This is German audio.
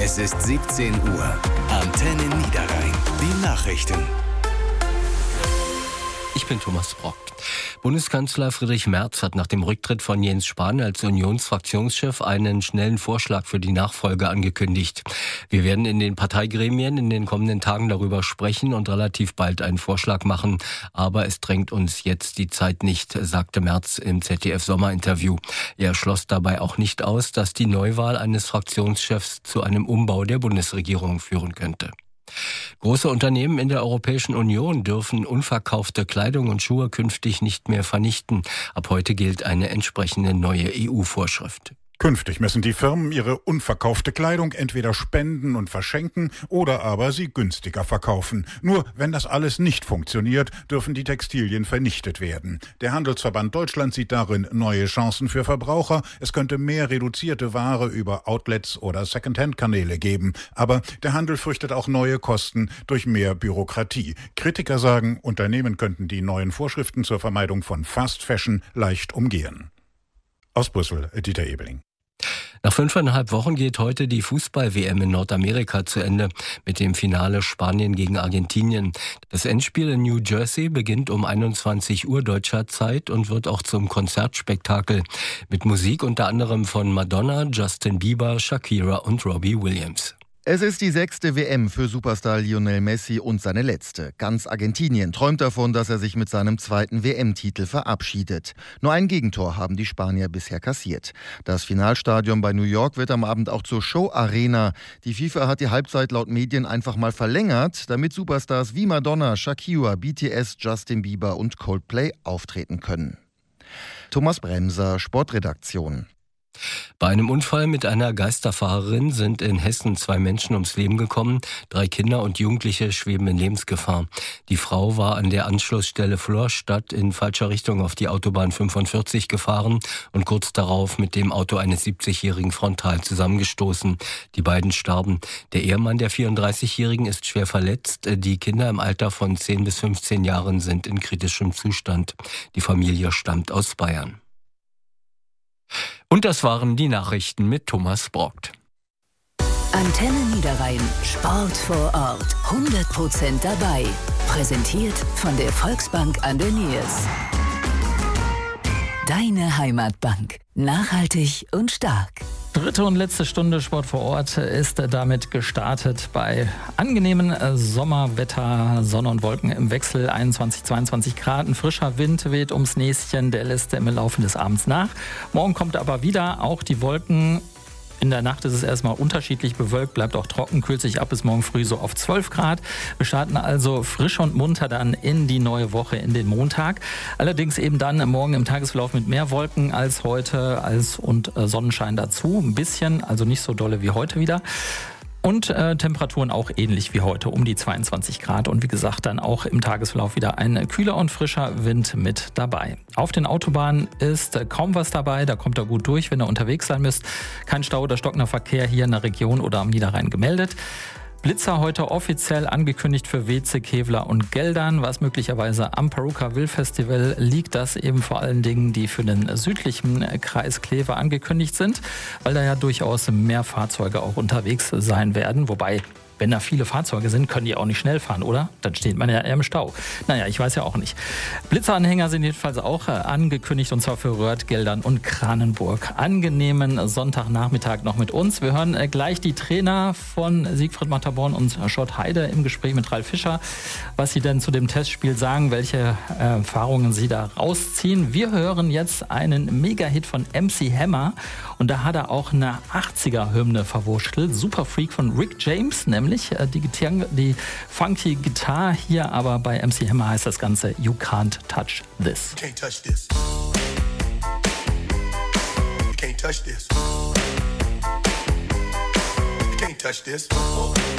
Es ist 17 Uhr. Antenne Niederrhein. Die Nachrichten. Ich bin Thomas Brock. Bundeskanzler Friedrich Merz hat nach dem Rücktritt von Jens Spahn als Unionsfraktionschef einen schnellen Vorschlag für die Nachfolge angekündigt. Wir werden in den Parteigremien in den kommenden Tagen darüber sprechen und relativ bald einen Vorschlag machen. Aber es drängt uns jetzt die Zeit nicht, sagte Merz im ZDF-Sommerinterview. Er schloss dabei auch nicht aus, dass die Neuwahl eines Fraktionschefs zu einem Umbau der Bundesregierung führen könnte. Große Unternehmen in der Europäischen Union dürfen unverkaufte Kleidung und Schuhe künftig nicht mehr vernichten. Ab heute gilt eine entsprechende neue EU-Vorschrift. Künftig müssen die Firmen ihre unverkaufte Kleidung entweder spenden und verschenken oder aber sie günstiger verkaufen. Nur wenn das alles nicht funktioniert, dürfen die Textilien vernichtet werden. Der Handelsverband Deutschland sieht darin neue Chancen für Verbraucher. Es könnte mehr reduzierte Ware über Outlets oder Secondhand-Kanäle geben. Aber der Handel fürchtet auch neue Kosten durch mehr Bürokratie. Kritiker sagen, Unternehmen könnten die neuen Vorschriften zur Vermeidung von Fast Fashion leicht umgehen. Aus Brüssel, Dieter Ebeling. Nach 5,5 Wochen geht heute die Fußball-WM in Nordamerika zu Ende mit dem Finale Spanien gegen Argentinien. Das Endspiel in New Jersey beginnt um 21 Uhr deutscher Zeit und wird auch zum Konzertspektakel mit Musik unter anderem von Madonna, Justin Bieber, Shakira und Robbie Williams. Es ist die 6. WM für Superstar Lionel Messi und seine letzte. Ganz Argentinien träumt davon, dass er sich mit seinem 2. WM-Titel verabschiedet. Nur ein Gegentor haben die Spanier bisher kassiert. Das Finalstadion bei New York wird am Abend auch zur Show-Arena. Die FIFA hat die Halbzeit laut Medien einfach mal verlängert, damit Superstars wie Madonna, Shakira, BTS, Justin Bieber und Coldplay auftreten können. Thomas Bremser, Sportredaktion. Bei einem Unfall mit einer Geisterfahrerin sind in Hessen 2 Menschen ums Leben gekommen. 3 Kinder und Jugendliche schweben in Lebensgefahr. Die Frau war an der Anschlussstelle Florstadt in falscher Richtung auf die Autobahn 45 gefahren und kurz darauf mit dem Auto eines 70-Jährigen frontal zusammengestoßen. Die beiden starben. Der Ehemann der 34-Jährigen ist schwer verletzt. Die Kinder im Alter von 10 bis 15 Jahren sind in kritischem Zustand. Die Familie stammt aus Bayern. Und das waren die Nachrichten mit Thomas Brock. Antenne Niederrhein. Sport vor Ort. 100% dabei. Präsentiert von der Volksbank an der Niers. Deine Heimatbank. Nachhaltig und stark. Dritte und letzte Stunde Sport vor Ort ist damit gestartet bei angenehmem Sommerwetter, Sonne und Wolken im Wechsel, 21, 22 Grad. Ein frischer Wind weht ums Näschen, der lässt im Laufe des Abends nach. Morgen kommt aber wieder auch die Wolken. In der Nacht ist es erstmal unterschiedlich bewölkt, bleibt auch trocken, kühlt sich ab bis morgen früh so auf 12 Grad. Wir starten also frisch und munter dann in die neue Woche, in den Montag. Allerdings eben dann morgen im Tagesverlauf mit mehr Wolken als heute und Sonnenschein dazu. Ein bisschen, also nicht so dolle wie heute wieder. Und Temperaturen auch ähnlich wie heute, um die 22 Grad. Und wie gesagt, dann auch im Tagesverlauf wieder ein kühler und frischer Wind mit dabei. Auf den Autobahnen ist kaum was dabei. Da kommt ihr gut durch, wenn ihr unterwegs sein müsst. Kein Stau oder stockender Verkehr hier in der Region oder am Niederrhein gemeldet. Blitzer heute offiziell angekündigt für Weze, Kevlar und Geldern. Was möglicherweise am Paruka Will Festival liegt, das eben vor allen Dingen die für den südlichen Kreis Kleve angekündigt sind, weil da ja durchaus mehr Fahrzeuge auch unterwegs sein werden. Wobei, wenn da viele Fahrzeuge sind, können die auch nicht schnell fahren, oder? Dann steht man ja eher im Stau. Naja, ich weiß ja auch nicht. Blitzeranhänger sind jedenfalls auch angekündigt, und zwar für Röhrt, Geldern und Kranenburg. Angenehmen Sonntagnachmittag noch mit uns. Wir hören gleich die Trainer von Siegfried Matterborn und Schott Heide im Gespräch mit Ralf Fischer, was sie denn zu dem Testspiel sagen, welche Erfahrungen sie da rausziehen. Wir hören jetzt einen Mega-Hit von MC Hammer, und da hat er auch eine 80er-Hymne verwurschtelt. Super Freak von Rick James, nämlich die funky Gitarre hier, aber bei MC Hammer heißt das Ganze You Can't Touch This. You can't touch this. You can't touch this. You can't touch this.